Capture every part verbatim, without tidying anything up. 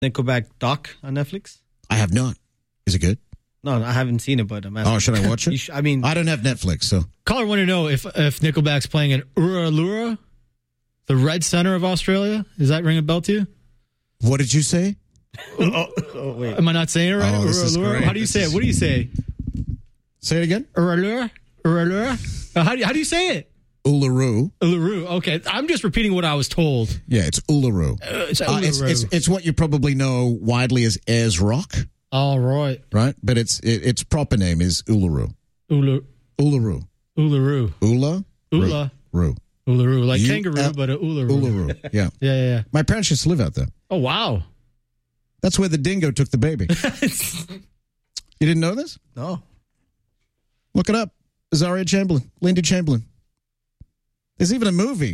Nickelback doc on Netflix? I have not. Is it good? No, I haven't seen it, but I'm asking. Oh, should I watch it? sh- I mean, I don't have Netflix, so. Caller wanted to know if, if Nickelback's playing in Uralura, the red center of Australia. Does that ring a bell to you? What did you say? oh, oh, wait. Am I not saying it right? Oh, this is Uralura? great. How do you This say is- it? What do you say? Say it again? Uralura? Uralura? Uh, How do you, how do you say it? Uluru. Uluru. Okay. I'm just repeating what I was told. Yeah, it's Uluru. Uh, it's, Uh, Uluru. it's, it's it's what you probably know widely as Ayers Rock, All right. right? But its it, its proper name is Uluru. Ulu, Uluru. Uluru. Ula? Ula. Ru. Uluru. Like U- kangaroo, uh, but a Uluru. Uluru. Yeah. Yeah, yeah, yeah. My parents used to live out there. Oh, wow. That's where the dingo took the baby. You didn't know this? No. Look it up. Azaria Chamberlain. Lindy Chamberlain. There's even a movie.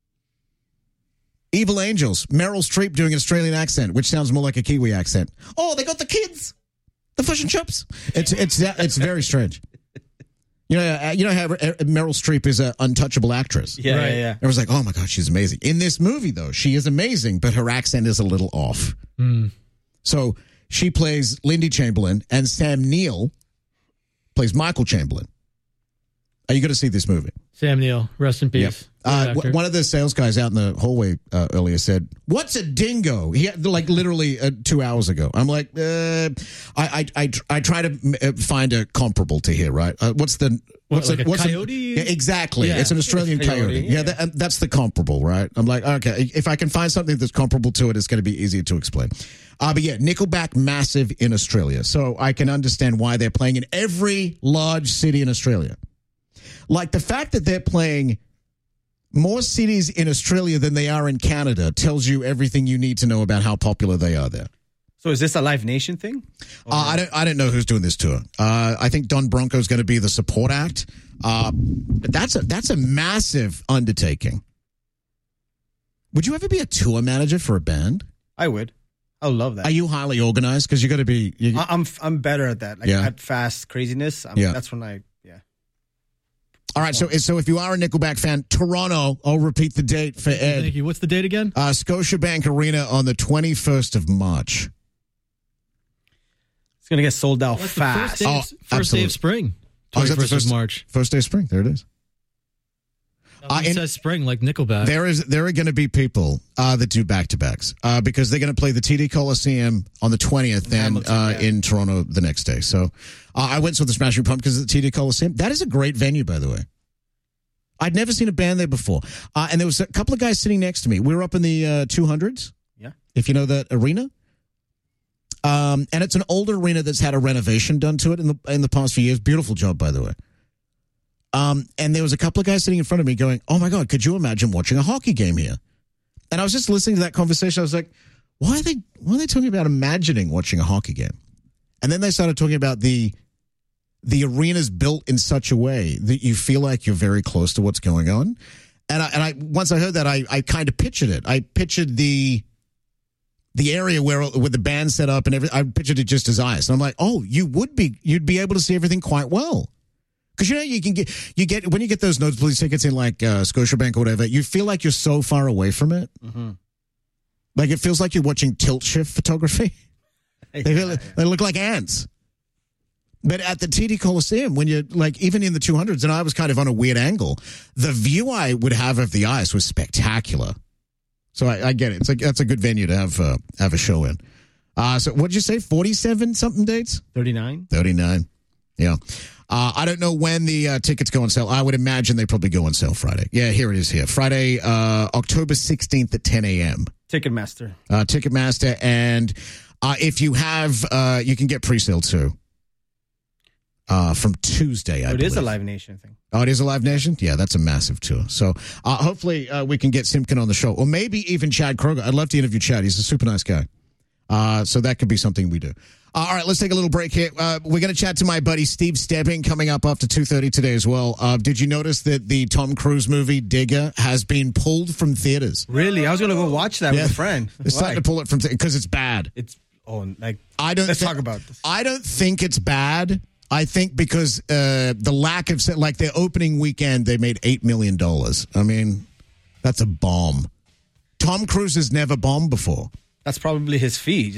Evil Angels. Meryl Streep doing an Australian accent, which sounds more like a Kiwi accent. Oh, they got the kids. The fish and chips. It's it's it's very strange. You know, uh, you know how Meryl Streep is an untouchable actress. Yeah, Right. yeah, yeah. Everyone's like, oh my God, she's amazing. In this movie, though, she is amazing, but her accent is a little off. Mm. So she plays Lindy Chamberlain, and Sam Neill plays Michael Chamberlain. Are you going to see this movie? Sam Neill, rest in peace. Uh, Good w- actor. one of the sales guys out in the hallway uh, earlier said, "What's a dingo?" He had, like literally uh, two hours ago. I'm like, uh, I, I, I, I try to uh, find a comparable to here, right? Uh, what's the what's What, like the, a what's the- coyote? yeah, exactly. Yeah. It's an Australian Coyote, coyote. Yeah, yeah. that, uh, that's the comparable, right? I'm like, okay, if I can find something that's comparable to it, it's going to be easier to explain. Uh, but yeah, Nickelback massive in Australia, so I can understand why they're playing in every large city in Australia. Like the fact that they're playing more cities in Australia than they are in Canada tells you everything you need to know about how popular they are there. So is this a Live Nation thing? Uh, I don't. I don't know who's doing this tour. Uh, I think Don Bronco's going to be the support act, uh, but that's a that's a massive undertaking. Would you ever be a tour manager for a band? I would. I would love that. Are you highly organized? Because you got to be. You, I, I'm I'm better at that. Like Yeah. at fast craziness. I'm, Yeah. That's when I yeah. all right. So so if you are a Nickelback fan, Toronto. I'll repeat the date for Ed. Thank you. What's the date again? Uh, Scotiabank Arena on the twenty-first of March. It's gonna get sold out That's the fast. first day, of, Oh, first day absolutely. of spring. Oh, is that the twenty-first first- of March. First day of spring. There it is. Uh, it in- says spring, like Nickelback. There is there are going to be people uh, that do back to backs uh, because they're going to play the T D Coliseum on the twentieth and Hamilton, uh, yeah. in Toronto the next day. So uh, I went to the Smashing Pumpkins at the T D Coliseum. That is a great venue, by the way. I'd never seen a band there before, uh, and there was a couple of guys sitting next to me. We were up in the uh, two hundreds, Yeah. if you know that arena. Um, and it's an older arena that's had a renovation done to it in the in the past few years. Beautiful job, by the way. Um, and there was a couple of guys sitting in front of me going, "Oh my God, could you imagine watching a hockey game here?" And I was just listening to that conversation. I was like, "Why are they? Why are they talking about imagining watching a hockey game?" And then they started talking about the the arena's built in such a way that you feel like you're very close to what's going on. And I, and I once I heard that, I I kind of pictured it. I pictured the the area where with the band set up and everything. I pictured it just as ice. And I'm like, "Oh, you would be you'd be able to see everything quite well." Because, you know, you can get, you get, when you get those nosebleed tickets in like uh, Scotiabank or whatever, you feel like you're so far away from it. Mm-hmm. Like it feels like you're watching tilt shift photography. They, feel, they look like ants. But at the T D Coliseum, when you're like, even in the two hundreds, and I was kind of on a weird angle, the view I would have of the ice was spectacular. So I, I get it. It's like, that's a good venue to have, uh, have a show in. Uh, so what'd you say? forty-seven something dates? thirty-nine thirty-nine. Yeah. Uh, I don't know when the uh, tickets go on sale. I would imagine they probably go on sale Friday. Yeah, here it is here. Friday, uh, October sixteenth at ten a.m. Ticketmaster. Uh, Ticketmaster. And uh, if you have, uh, you can get pre-sale too. Uh, from Tuesday, I Oh, it believe. is a Live Nation thing. Oh, it is a Live Nation? Yeah, that's a massive tour. So uh, hopefully uh, we can get Simkin on the show. Or maybe even Chad Kroger. I'd love to interview Chad. He's a super nice guy. Uh, so that could be something we do. Uh, all right, let's take a little break here. Uh, we're going to chat to my buddy Steve Stebbing coming up after two thirty today as well. Uh, did you notice that the Tom Cruise movie Digger has been pulled from theaters? Really? I was gonna go watch that Yeah. with a friend. They're starting Why? to pull it from because it's bad. It's oh like I don't. let's thi- talk about this. I don't think it's bad. I think because uh, the lack of like their opening weekend, they made eight million dollars. I mean, that's a bomb. Tom Cruise has never bombed before. that's probably his fee.